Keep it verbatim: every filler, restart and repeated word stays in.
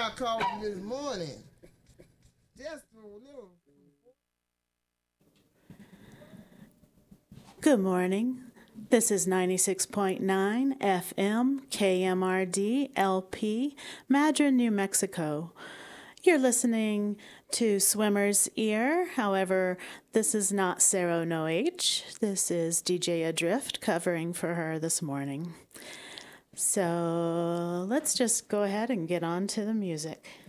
I called you this morning. Just for a little. Good morning. This is ninety-six point nine F M K M R D L P, Madrid, New Mexico. You're listening to Swimmer's Ear. However, this is not Sarah No H. This is D J Adrift covering for her this morning. So let's just go ahead and get on to the music.